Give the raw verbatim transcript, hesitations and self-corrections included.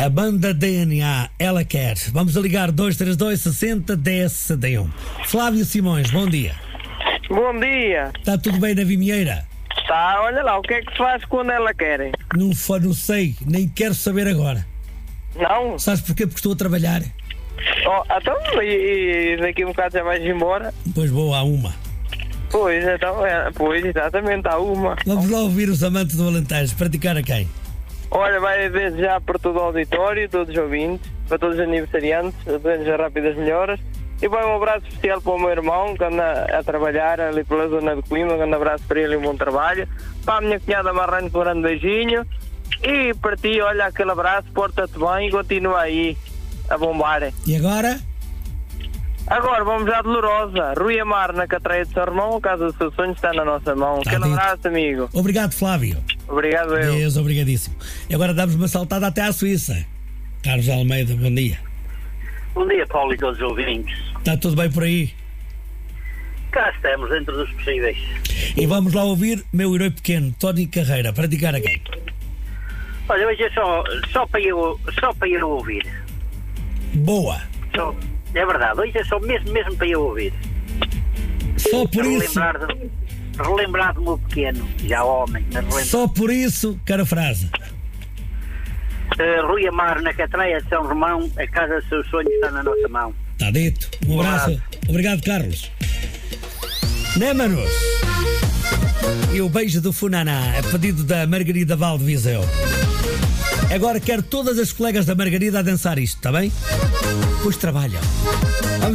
A banda D N A, ela quer. Vamos a ligar dois três dois, sessenta, dez, sessenta e um. Flávio Simões, bom dia. Bom dia. Está tudo bem na Vimieira? Tá, olha lá, o que é que se faz quando ela quer? Não, fa- não sei, nem quero saber agora. Não? Sabes porquê? Porque estou a trabalhar. Oh, então, e, e daqui a um bocado já vais embora? Pois vou a uma. Pois, então, é, pois, exatamente, há uma. Vamos lá ouvir os amantes do Alentejo. Praticar a quem? Olha, vai desde já para todo o auditório, todos os ouvintes, para todos os aniversariantes, desejo rápidas melhoras. E vai um abraço especial para o meu irmão, que anda a trabalhar ali pela zona de Coimbra. Um grande abraço para ele e um bom trabalho. Para a minha cunhada Marrano, um grande beijinho. E para ti, olha, aquele abraço, porta-te bem e continua aí a bombar. E agora? Agora vamos à Dolorosa. Rui Amar, na Catreia de São Romão. A casa do seu sonho está na nossa mão. Tá Aquele dito. abraço, amigo. Obrigado, Flávio. Obrigado, eu. Deus, obrigadíssimo. E agora damos uma saltada até à Suíça. Carlos Almeida, bom dia. Bom dia, Paulo, e todos os ouvintes. Está tudo bem por aí? Cá estamos, dentro dos possíveis. E vamos lá ouvir meu herói pequeno, Tony Carreira. Praticar a quem? Olha, hoje é só, só, para, eu, só para eu ouvir. Boa. Só, é verdade, hoje é só mesmo, mesmo para eu ouvir. Só por isso, Relembrar de, relembrar do meu pequeno, já homem. Mas relembrar. só por isso, quero a frase. Uh, Rui Amar, na Catreia de São Romão, a casa do seu sonho está na nossa mão. Está dito. Um abraço. Obrigado, Carlos. Né, manos? E o beijo do Funaná, a pedido da Margarida Valdeviseu. Agora quero todas as colegas da Margarida a dançar isto, está bem? Pois trabalham. Vamos